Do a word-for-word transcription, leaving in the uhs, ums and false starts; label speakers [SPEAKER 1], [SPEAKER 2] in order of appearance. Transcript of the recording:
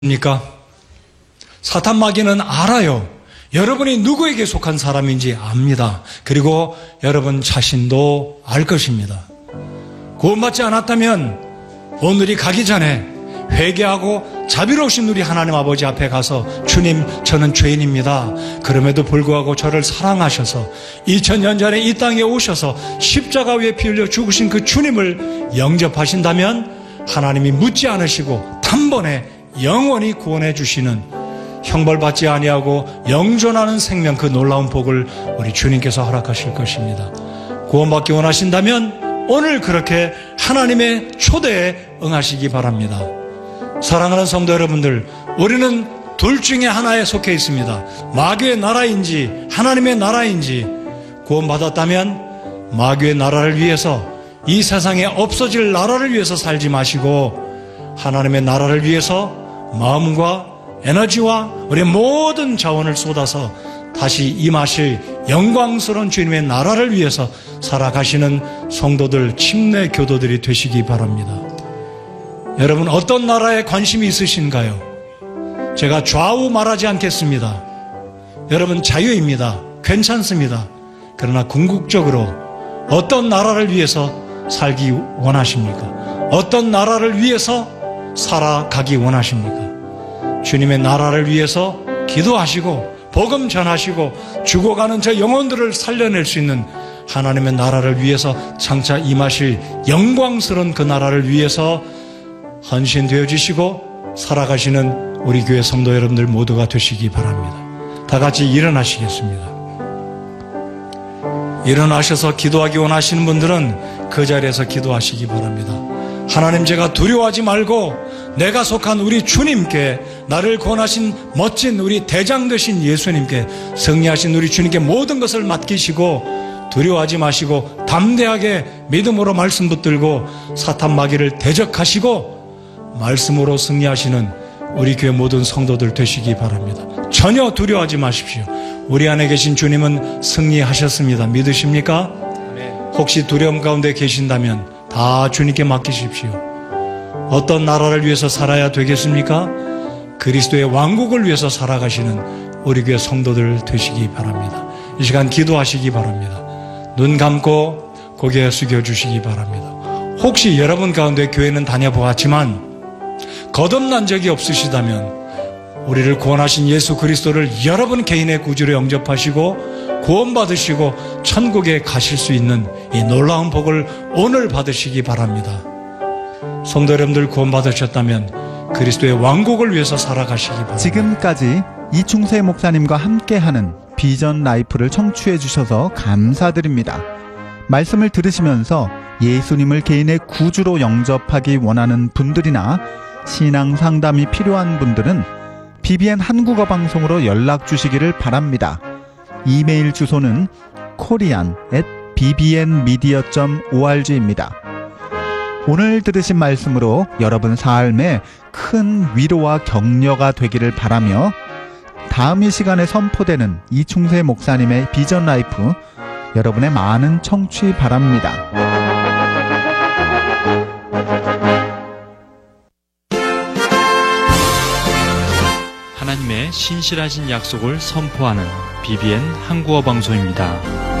[SPEAKER 1] 입니까? 사탄 마귀는 알아요. 여러분이 누구에게 속한 사람인지 압니다. 그리고 여러분 자신도 알 것입니다. 구원받지 않았다면 오늘이 가기 전에 회개하고 자비로우신 우리 하나님 아버지 앞에 가서 주님, 저는 죄인입니다. 그럼에도 불구하고 저를 사랑하셔서 이천 년 전에 이 땅에 오셔서 십자가 위에 피 흘려 죽으신 그 주님을 영접하신다면 하나님이 묻지 않으시고 단번에 영원히 구원해 주시는, 형벌받지 아니하고 영존하는 생명, 그 놀라운 복을 우리 주님께서 허락하실 것입니다. 구원받기 원하신다면 오늘 그렇게 하나님의 초대에 응하시기 바랍니다. 사랑하는 성도 여러분들, 우리는 둘 중에 하나에 속해 있습니다. 마귀의 나라인지 하나님의 나라인지. 구원받았다면 마귀의 나라를 위해서, 이 세상에 없어질 나라를 위해서 살지 마시고 하나님의 나라를 위해서 마음과 에너지와 우리의 모든 자원을 쏟아서 다시 임하실 영광스러운 주님의 나라를 위해서 살아가시는 성도들, 침례 교도들이 되시기 바랍니다. 여러분, 어떤 나라에 관심이 있으신가요? 제가 좌우 말하지 않겠습니다. 여러분 자유입니다. 괜찮습니다. 그러나 궁극적으로 어떤 나라를 위해서 살기 원하십니까? 어떤 나라를 위해서 살아가기 원하십니까? 주님의 나라를 위해서 기도하시고 복음 전하시고 죽어가는 저 영혼들을 살려낼 수 있는 하나님의 나라를 위해서 장차 임하실 영광스러운 그 나라를 위해서 헌신되어지시고 살아가시는 우리 교회 성도 여러분들 모두가 되시기 바랍니다. 다 같이 일어나시겠습니다. 일어나셔서 기도하기 원하시는 분들은 그 자리에서 기도하시기 바랍니다. 하나님, 제가 두려워하지 말고 내가 속한 우리 주님께, 나를 구원하신 멋진 우리 대장 되신 예수님께, 승리하신 우리 주님께 모든 것을 맡기시고 두려워하지 마시고 담대하게 믿음으로 말씀 붙들고 사탄 마귀를 대적하시고 말씀으로 승리하시는 우리 교회 모든 성도들 되시기 바랍니다. 전혀 두려워하지 마십시오. 우리 안에 계신 주님은 승리하셨습니다. 믿으십니까? 혹시 두려움 가운데 계신다면 다 주님께 맡기십시오. 어떤 나라를 위해서 살아야 되겠습니까? 그리스도의 왕국을 위해서 살아가시는 우리 교회 성도들 되시기 바랍니다. 이 시간 기도하시기 바랍니다. 눈 감고 고개 숙여주시기 바랍니다. 혹시 여러분 가운데 교회는 다녀보았지만 거듭난 적이 없으시다면 우리를 구원하신 예수 그리스도를 여러분 개인의 구주로 영접하시고 구원받으시고 천국에 가실 수 있는 이 놀라운 복을 오늘 받으시기 바랍니다. 성도 여러분들, 구원받으셨다면 그리스도의 왕국을 위해서 살아가시기 바랍니다.
[SPEAKER 2] 지금까지 이충세 목사님과 함께하는 비전 라이프를 청취해 주셔서 감사드립니다. 말씀을 들으시면서 예수님을 개인의 구주로 영접하기 원하는 분들이나 신앙 상담이 필요한 분들은 비비엔 한국어 방송으로 연락 주시기를 바랍니다. 이메일 주소는 코리안 앳 비비엔 미디어 닷 오알지입니다. 오늘 들으신 말씀으로 여러분 삶에 큰 위로와 격려가 되기를 바라며, 다음 이 시간에 선포되는 이충세 목사님의 비전 라이프, 여러분의 많은 청취 바랍니다.
[SPEAKER 3] 하나님의 신실하신 약속을 선포하는 비비엔 한국어 방송입니다.